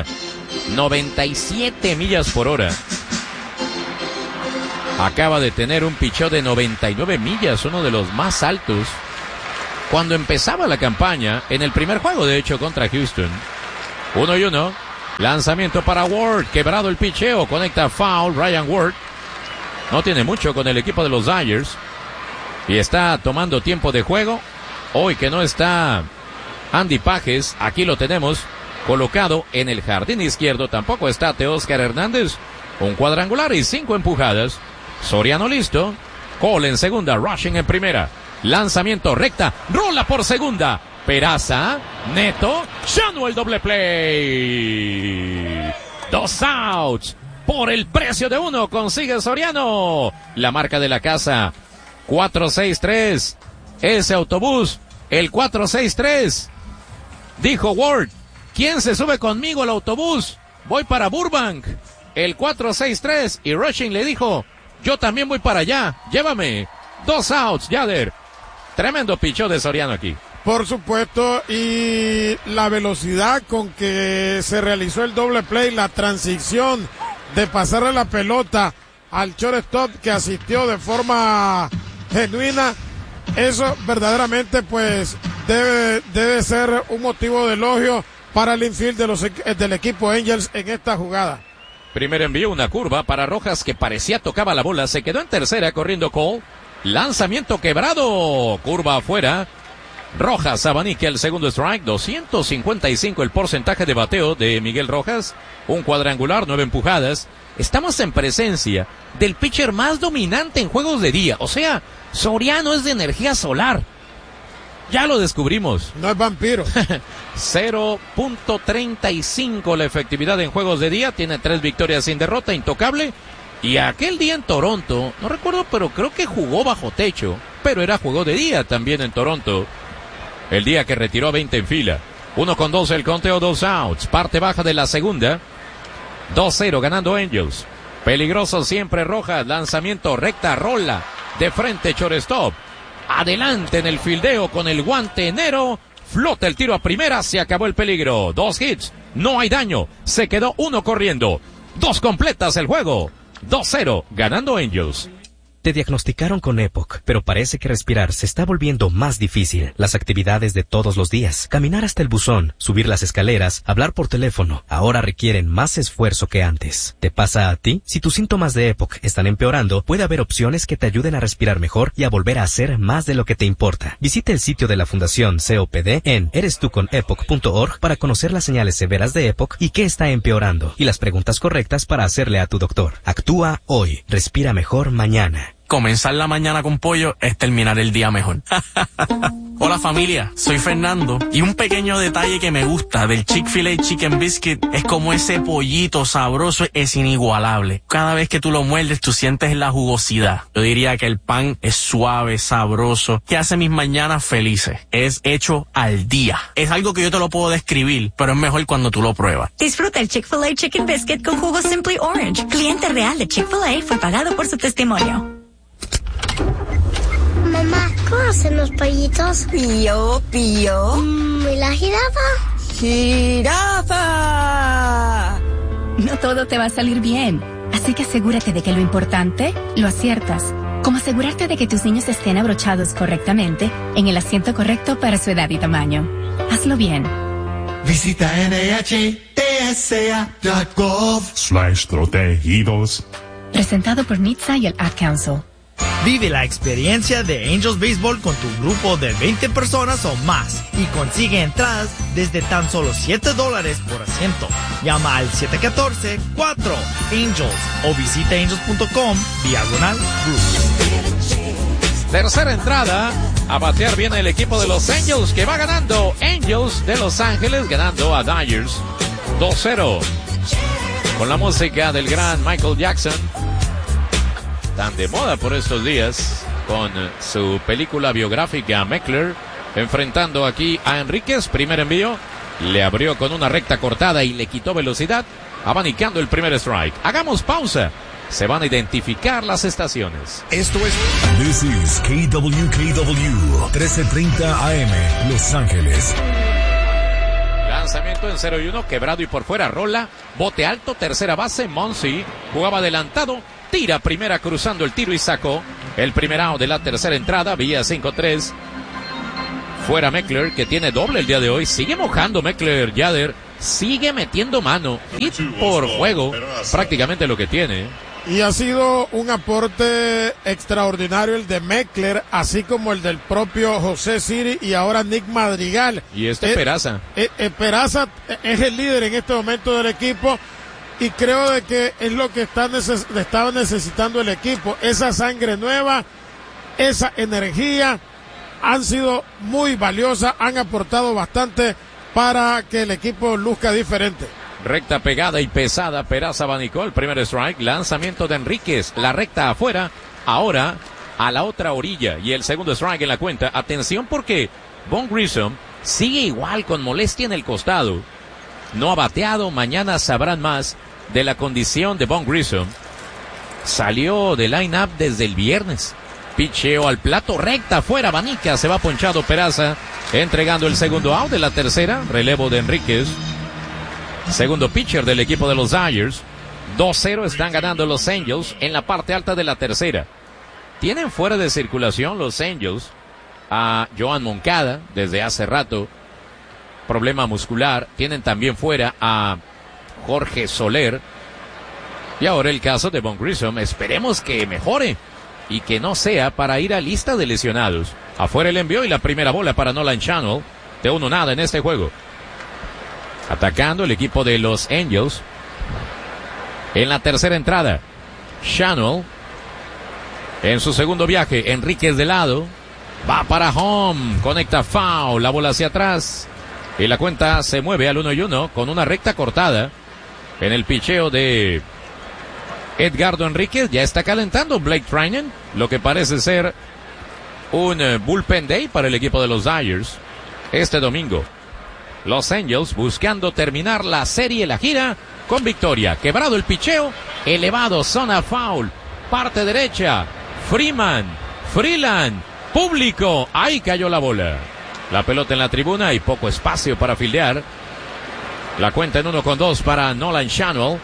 97 millas por hora. Acaba de tener un picheo de 99 millas, uno de los más altos cuando empezaba la campaña en el primer juego, de hecho, contra Houston. 1-1. Lanzamiento para Ward, quebrado el picheo, conecta foul. Ryan Ward no tiene mucho con el equipo de los Dodgers y está tomando tiempo de juego. Hoy que no está Andy Pages, aquí lo tenemos colocado en el jardín izquierdo. Tampoco está Teóscar Hernández. Un cuadrangular y 5 empujadas. Soriano listo. Cole en segunda, Rushing en primera. Lanzamiento recta, rola por segunda. Peraza, Neto, Shanu el doble play. 2 outs. Por el precio de 1 consigue Soriano la marca de la casa. 4-6-3. Ese autobús, el 463. Dijo Ward, ¿quién se sube conmigo al autobús? Voy para Burbank. el 4-6-3 y Rushing le dijo, yo también voy para allá, llévame. 2 outs, Yader. Tremendo pichó de Soriano aquí. Por supuesto, y la velocidad con que se realizó el doble play, la transición de pasarle la pelota al shortstop que asistió de forma genuina, eso verdaderamente pues debe ser un motivo de elogio para el infield del equipo Angels en esta jugada. Primer envío, una curva para Rojas que parecía tocaba la bola, se quedó en tercera corriendo Cole. Lanzamiento quebrado, curva afuera. Rojas abanica el segundo strike, 255 el porcentaje de bateo de Miguel Rojas, un cuadrangular, 9 empujadas. Estamos en presencia del pitcher más dominante en juegos de día, o sea, Soriano es de energía solar. Ya lo descubrimos. No es vampiro. 0.35 la efectividad en juegos de día, tiene 3 victorias sin derrota, intocable. Y aquel día en Toronto, no recuerdo, pero creo que jugó bajo techo, pero era juego de día también en Toronto. El día que retiró a 20 en fila. 1-2 el conteo, 2 outs. Parte baja de la segunda. 2-0 ganando Angels. Peligroso siempre Rojas. Lanzamiento recta, rola. De frente shortstop. Adelante en el fildeo con el guante enero. Flota el tiro a primera. Se acabó el peligro. 2 hits. No hay daño. Se quedó 1 corriendo. 2 completas el juego. 2-0 ganando Angels. Te diagnosticaron con EPOC, pero parece que respirar se está volviendo más difícil. Las actividades de todos los días, caminar hasta el buzón, subir las escaleras, hablar por teléfono, ahora requieren más esfuerzo que antes. ¿Te pasa a ti? Si tus síntomas de EPOC están empeorando, puede haber opciones que te ayuden a respirar mejor y a volver a hacer más de lo que te importa. Visita el sitio de la Fundación COPD en erestuconepoc.org para conocer las señales severas de EPOC y qué está empeorando, y las preguntas correctas para hacerle a tu doctor. Actúa hoy, respira mejor mañana. Comenzar la mañana con pollo es terminar el día mejor. Hola familia, soy Fernando y un pequeño detalle que me gusta del Chick-fil-A Chicken Biscuit es como ese pollito sabroso es inigualable. Cada vez que tú lo muerdes tú sientes la jugosidad. Yo diría que el pan es suave, sabroso, que hace mis mañanas felices. Es hecho al día. Es algo que yo te lo puedo describir, pero es mejor cuando tú lo pruebas. Disfruta el Chick-fil-A Chicken Biscuit con jugo Simply Orange. Cliente real de Chick-fil-A fue pagado por su testimonio. Mamá, ¿cómo hacen los pollitos? Pío, pío. ¿Y la jirafa? ¡Jirafa! No todo te va a salir bien, así que asegúrate de que lo importante lo aciertas. Como asegurarte de que tus niños estén abrochados correctamente en el asiento correcto para su edad y tamaño. Hazlo bien. Visita NHTSA.gov/protegidos. Presentado por NHTSA y el Ad Council. Vive la experiencia de Angels Baseball con tu grupo de 20 personas o más y consigue entradas desde tan solo $7 por asiento. Llama al 714-4-ANGELS o visita angels.com/group. Tercera entrada, a batear viene el equipo de los Angels que va ganando. Angels de Los Ángeles ganando a Dodgers 2-0. Con la música del gran Michael Jackson, tan de moda por estos días, con su película biográfica Meckler, enfrentando aquí a Enríquez. Primer envío, le abrió con una recta cortada y le quitó velocidad, abanicando el primer strike. Hagamos pausa, se van a identificar las estaciones. Esto es This is KWKW 1330 AM Los Ángeles. Lanzamiento en 0-1, quebrado y por fuera, rola, bote alto, tercera base, Monsi jugaba adelantado, tira primera cruzando el tiro y sacó el primer out de la tercera entrada, vía 5-3. Fuera Meckler, que tiene doble el día de hoy. Sigue mojando Meckler, Yader. Sigue metiendo mano. Hit por juego, prácticamente lo que tiene. Y ha sido un aporte extraordinario el de Meckler, así como el del propio José Siri y ahora Nick Madrigal. Y Peraza. Peraza es el líder en este momento del equipo. Y creo de que es lo que estaba necesitando el equipo. Esa sangre nueva, esa energía, han sido muy valiosas, han aportado bastante para que el equipo luzca diferente. Recta pegada y pesada, Peraza abanicó el primer strike, lanzamiento de Enríquez, la recta afuera, ahora a la otra orilla y el segundo strike en la cuenta. Atención porque Von Grissom sigue igual con molestia en el costado. No ha bateado, mañana sabrán más. de la condición de Von Grissom. Salió de line-up desde el viernes. Picheo al plato, recta afuera, abanica, se va ponchado Peraza, entregando el segundo out de la tercera, relevo de Enríquez. Segundo pitcher del equipo de los Dodgers. 2-0 están ganando los Angels en la parte alta de la tercera. Tienen fuera de circulación los Angels a Joan Moncada desde hace rato, problema muscular. Tienen también fuera a Jorge Soler. Y ahora el caso de Von Grissom, esperemos que mejore y que no sea para ir a lista de lesionados. Afuera el envío y la primera bola para Nolan Schanuel, de 1-0 en este juego. Atacando el equipo de los Angels en la tercera entrada. Schanuel en su segundo viaje. Enríquez de lado, va para home, conecta foul, la bola hacia atrás y la cuenta se mueve al 1-1 con una recta cortada en el picheo de Edgardo Enríquez. Ya está calentando Blake Treinen, lo que parece ser un bullpen day para el equipo de los Dodgers este domingo. Los Angels buscando terminar la serie, la gira con victoria. Quebrado el picheo, elevado, zona foul, parte derecha, Freeland, público, ahí cayó la bola. La pelota en la tribuna y poco espacio para fildear. La cuenta en 1-2 para Nolan Schanuel.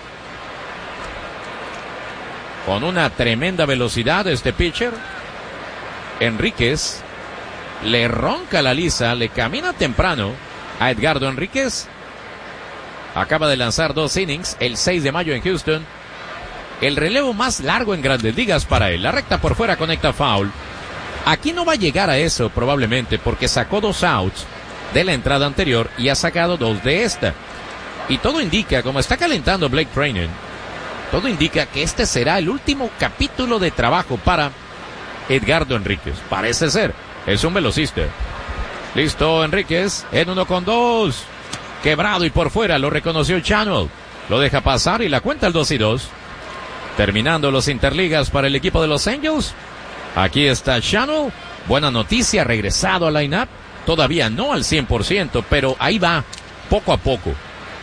Con una tremenda velocidad este pitcher. Enríquez le ronca la lisa, le camina temprano a Edgardo Enríquez. Acaba de lanzar 2 innings el 6 de mayo en Houston. El relevo más largo en Grandes Ligas para él. La recta por fuera conecta foul. Aquí no va a llegar a eso probablemente porque sacó 2 outs de la entrada anterior y ha sacado 2 de esta. Y todo indica, como está calentando Blake Treinen, todo indica que este será el último capítulo de trabajo para Edgardo Enríquez. Parece ser. Es un velocista. Listo Enríquez en 1-2. Quebrado y por fuera, lo reconoció Schanuel. Lo deja pasar y la cuenta el 2-2. Terminando los interligas para el equipo de los Angels. Aquí está Schanuel. Buena noticia, regresado al line-up. Todavía no al 100%, pero ahí va, poco a poco.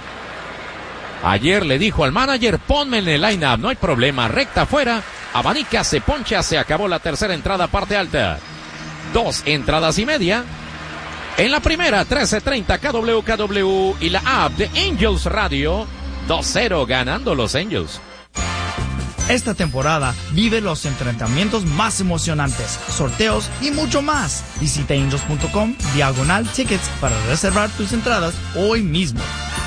Ayer le dijo al manager, ponme en el line-up, no hay problema. Recta afuera, abanica, se poncha, se acabó la tercera entrada, parte alta. 2 entradas y media. En la primera, 13:30 KWKW y la app de Angels Radio. 2-0 ganando los Angels. Esta temporada vive los entrenamientos más emocionantes, sorteos y mucho más. Visita angels.com/tickets para reservar tus entradas hoy mismo.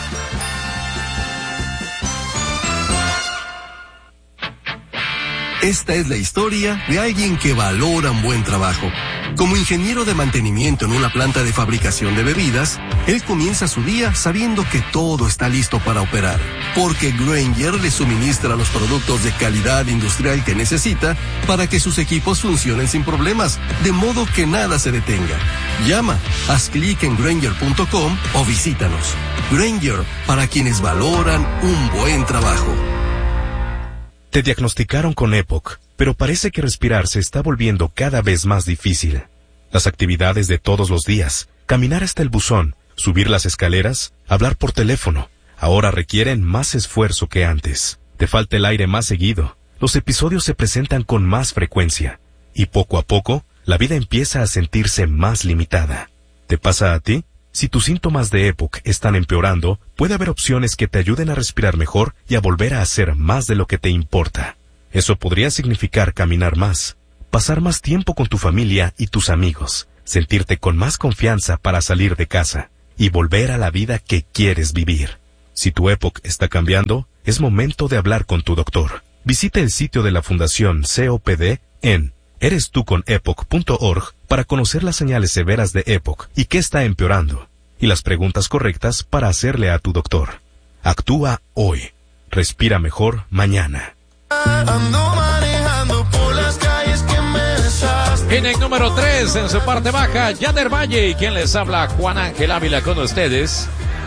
Esta es la historia de alguien que valora un buen trabajo. Como ingeniero de mantenimiento en una planta de fabricación de bebidas, él comienza su día sabiendo que todo está listo para operar, porque Grainger le suministra los productos de calidad industrial que necesita para que sus equipos funcionen sin problemas, de modo que nada se detenga. Llama, haz clic en Grainger.com o visítanos. Grainger, para quienes valoran un buen trabajo. Te diagnosticaron con EPOC, pero parece que respirar se está volviendo cada vez más difícil. Las actividades de todos los días, caminar hasta el buzón, subir las escaleras, hablar por teléfono, ahora requieren más esfuerzo que antes. Te falta el aire más seguido, los episodios se presentan con más frecuencia, y poco a poco, la vida empieza a sentirse más limitada. ¿Te pasa a ti? Si tus síntomas de EPOC están empeorando, puede haber opciones que te ayuden a respirar mejor y a volver a hacer más de lo que te importa. Eso podría significar caminar más, pasar más tiempo con tu familia y tus amigos, sentirte con más confianza para salir de casa y volver a la vida que quieres vivir. Si tu EPOC está cambiando, es momento de hablar con tu doctor. Visita el sitio de la Fundación COPD en erestuconepoc.org para conocer las señales severas de EPOC y qué está empeorando, y las preguntas correctas para hacerle a tu doctor. Actúa hoy. Respira mejor mañana. Ando manejando por las calles que me desastre. Inning número 3 en su parte baja, Yader Valle, y quien les habla, Juan Ángel Ávila con ustedes.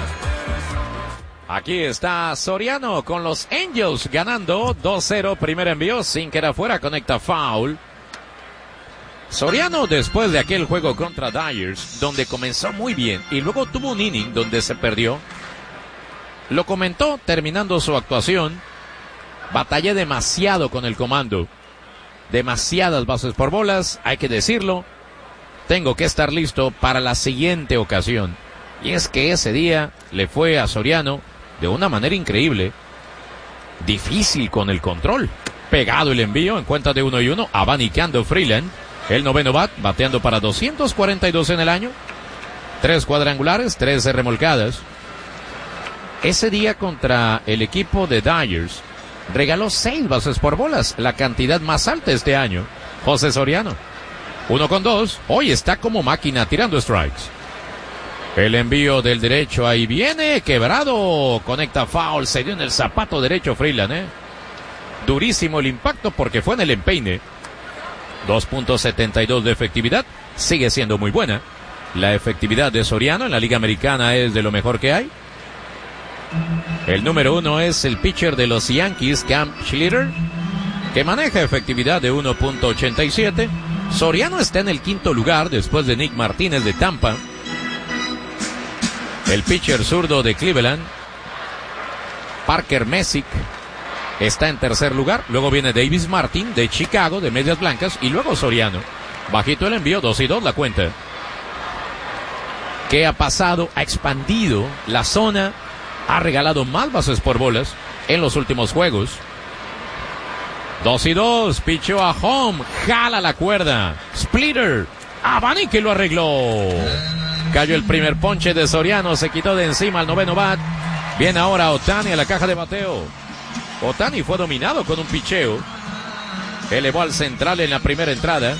Aquí está Soriano con los Angels ganando 2-0, primer envío, sin que era fuera, conecta foul. Soriano, después de aquel juego contra Dodgers, donde comenzó muy bien y luego tuvo un inning donde se perdió, lo comentó terminando su actuación. Batallé demasiado con el comando. Demasiadas bases por bolas, hay que decirlo. Tengo que estar listo para la siguiente ocasión. Y es que ese día le fue a Soriano de una manera increíble. Difícil con el control. Pegado el envío en cuenta de 1-1, abanicando Freeland. El noveno bat, bateando para 242 en el año. 3 cuadrangulares, 13 remolcadas. Ese día contra el equipo de Dodgers, regaló 6 bases por bolas, la cantidad más alta este año. José Soriano. 1-2, hoy está como máquina tirando strikes. El envío del derecho, ahí viene, quebrado, conecta foul, se dio en el zapato derecho Freeland, Durísimo el impacto porque fue en el empeine. 2.72 de efectividad, sigue siendo muy buena. La efectividad de Soriano en la Liga Americana es de lo mejor que hay. El número 1 es el pitcher de los Yankees, Cam Schlitter, que maneja efectividad de 1.87. Soriano está en el quinto lugar después de Nick Martínez de Tampa. El pitcher zurdo de Cleveland, Parker Messick, está en tercer lugar. Luego viene Davis Martin de Chicago, de Medias Blancas, y luego Soriano. Bajito el envío, 2-2 la cuenta. ¿Qué ha pasado? Ha expandido la zona, ha regalado más bases por bolas en los últimos juegos. 2-2, pichó a home, jala la cuerda, splitter, abanique lo arregló. Cayó el primer ponche de Soriano, se quitó de encima al noveno bat. Viene ahora Ohtani a la caja de bateo. Ohtani fue dominado con un picheo. Elevó al central en la primera entrada.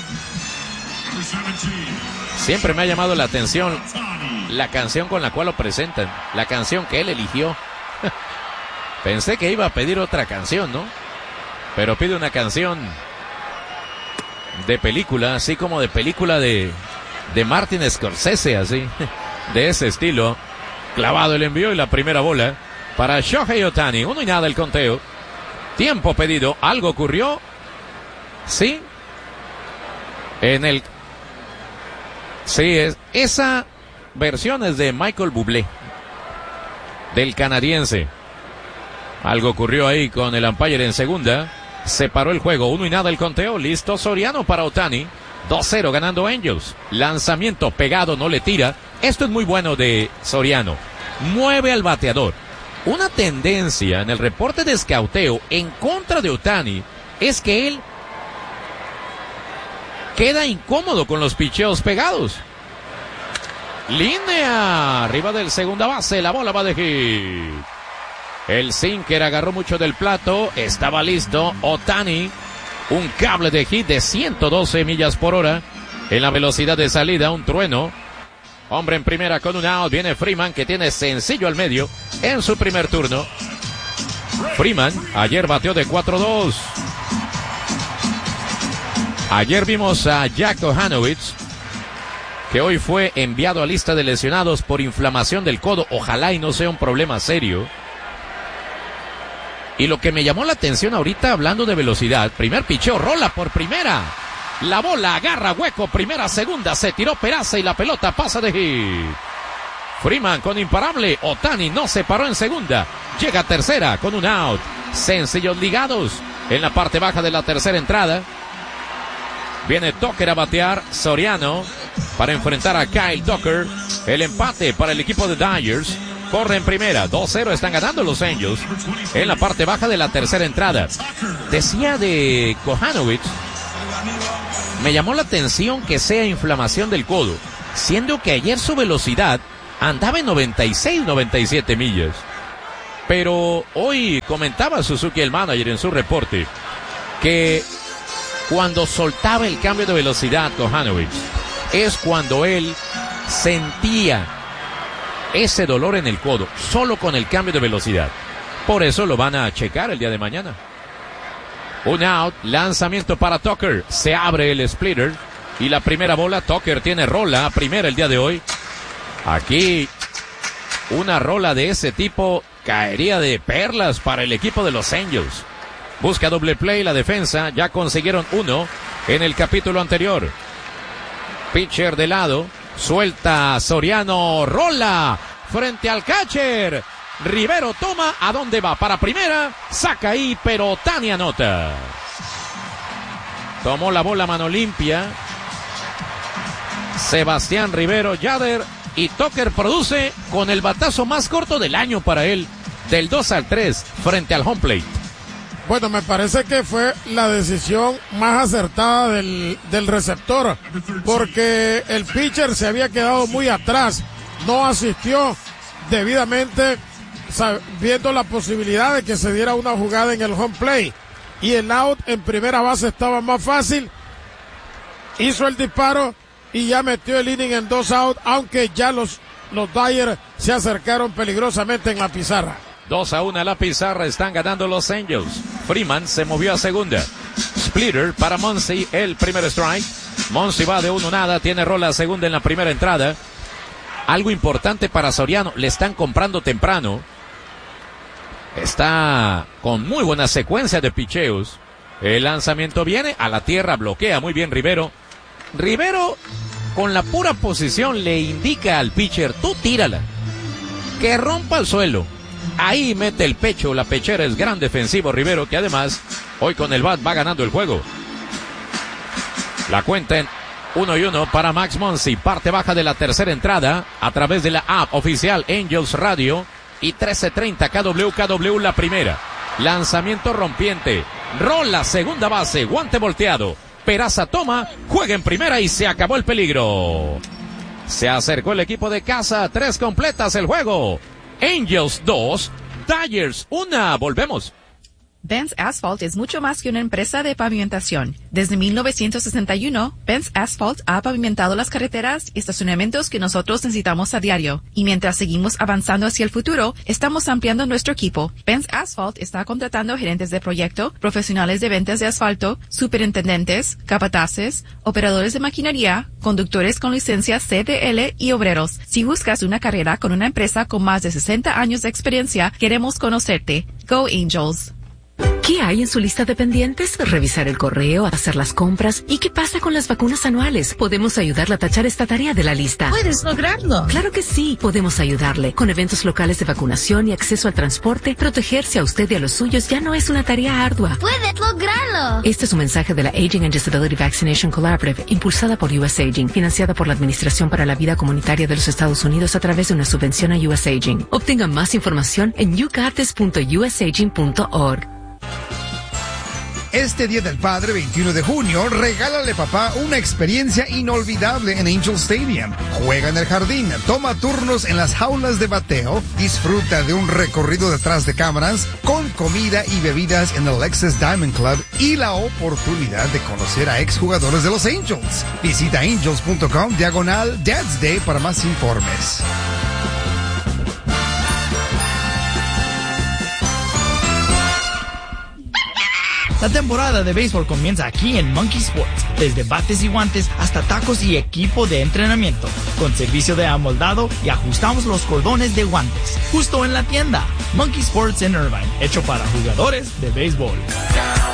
Siempre me ha llamado la atención la canción con la cual lo presentan, la canción que él eligió. Pensé que iba a pedir otra canción, ¿no? Pero pide una canción de película, así como de película de Martin Scorsese, así, de ese estilo. Clavado el envío y la primera bola para Shohei Ohtani. 1-0 el conteo. Tiempo pedido. ¿Algo ocurrió? Sí. Sí, esa versión es de Michael Bublé, del canadiense. Algo ocurrió ahí con el umpire en segunda. Se paró el juego. 1-0 el conteo. Listo Soriano para Ohtani. 2-0 ganando Angels. Lanzamiento pegado, no le tira. Esto es muy bueno de Soriano. Mueve al bateador. Una tendencia en el reporte de escauteo en contra de Ohtani es que él queda incómodo con los picheos pegados. Línea arriba del segunda base. La bola va de hit. El sinker agarró mucho del plato. Estaba listo Ohtani. Un cable de hit de 112 millas por hora. En la velocidad de salida, un trueno. Hombre en primera con un out. Viene Freeman, que tiene sencillo al medio en su primer turno. Freeman ayer bateó de 4-2. Ayer vimos a Jack Kohanowitz, que hoy fue enviado a lista de lesionados por inflamación del codo. Ojalá y no sea un problema serio. Y lo que me llamó la atención ahorita, hablando de velocidad, primer picheo, rola por primera. La bola agarra hueco, primera, segunda, se tiró Peraza y la pelota pasa de hit. Freeman con imparable. Ohtani no se paró en segunda. Llega a tercera con un out. Sencillos ligados en la parte baja de la tercera entrada. Viene Tucker a batear. Soriano para enfrentar a Kyle Tucker. El empate para el equipo de Dodgers. Corre en primera, 2-0, están ganando los Angels en la parte baja de la tercera entrada. Decía de Kohanowitz, me llamó la atención que sea inflamación del codo, siendo que ayer su velocidad andaba en 96, 97 millas. Pero hoy comentaba Suzuki, el manager, en su reporte, que cuando soltaba el cambio de velocidad Kohanowitz, es cuando él sentía ese dolor en el codo, solo con el cambio de velocidad. Por eso lo van a checar el día de mañana. Un out, lanzamiento para Tucker. Se abre el splitter y la primera bola. Tucker tiene rola primera el día de hoy. Aquí una rola de ese tipo caería de perlas para el equipo de los Angels. Busca doble play la defensa. Ya consiguieron uno en el capítulo anterior. Pitcher de lado. Suelta Soriano, rola frente al catcher. Rivero toma, ¿a dónde va? Para primera, saca ahí, pero Ohtani anota. Tomó la bola mano limpia. Sebastián Rivero, Yader, y Tucker produce con el batazo más corto del año para él, del 2-3 frente al home plate. Bueno, me parece que fue la decisión más acertada del receptor, porque el pitcher se había quedado muy atrás, no asistió debidamente, viendo la posibilidad de que se diera una jugada en el home plate, y el out en primera base estaba más fácil. Hizo el disparo y ya metió el inning en 2 out, aunque ya los Dyers se acercaron peligrosamente en la pizarra. 2-1 a la pizarra, están ganando los Angels. Freeman se movió a segunda. Splitter para Muncy, el primer strike. Muncy va de 1-0, tiene rola a segunda en la primera entrada. Algo importante para Soriano, le están comprando temprano. Está con muy buena secuencia de picheos. El lanzamiento viene a la tierra, bloquea muy bien Rivero. Rivero, con la pura posición, le indica al pitcher, tú tírala, que rompa el suelo. Ahí mete el pecho, la pechera, es gran defensivo Rivero, que además hoy con el bat va ganando el juego. La cuenta en 1-1 para Max Muncy, parte baja de la tercera entrada a través de la app oficial Angels Radio y 13:30 KW la primera. Lanzamiento rompiente, rola segunda base, guante volteado. Peraza toma, juega en primera y se acabó el peligro. Se acercó el equipo de casa, 3 completas el juego. Angels 2, Dyers 1. Volvemos. Benz Asphalt es mucho más que una empresa de pavimentación. Desde 1961, Benz Asphalt ha pavimentado las carreteras y estacionamientos que nosotros necesitamos a diario. Y mientras seguimos avanzando hacia el futuro, estamos ampliando nuestro equipo. Benz Asphalt está contratando gerentes de proyecto, profesionales de ventas de asfalto, superintendentes, capataces, operadores de maquinaria, conductores con licencia CDL y obreros. Si buscas una carrera con una empresa con más de 60 años de experiencia, queremos conocerte. Go Angels. ¿Qué hay en su lista de pendientes? Revisar el correo, hacer las compras. ¿Y qué pasa con las vacunas anuales? Podemos ayudarle a tachar esta tarea de la lista. ¿Puedes lograrlo? Claro que sí. Podemos ayudarle. Con eventos locales de vacunación y acceso al transporte, protegerse a usted y a los suyos ya no es una tarea ardua. ¡Puedes lograrlo! Este es un mensaje de la Aging and Disability Vaccination Collaborative, impulsada por US Aging, financiada por la Administración para la Vida Comunitaria de los Estados Unidos a través de una subvención a US Aging. Obtenga más información en yougotis.usaging.org. Este Día del Padre, 21 de junio, regálale papá una experiencia inolvidable en Angel Stadium. Juega en el jardín, toma turnos en las jaulas de bateo, disfruta de un recorrido detrás de cámaras, con comida y bebidas en el Lexus Diamond Club y la oportunidad de conocer a exjugadores de los Angels. Visita angels.com/Dad's Day para más informes. La temporada de béisbol comienza aquí en Monkey Sports, desde bates y guantes hasta tacos y equipo de entrenamiento, con servicio de amoldado y ajustamos los cordones de guantes, justo en la tienda. Monkey Sports en Irvine, hecho para jugadores de béisbol.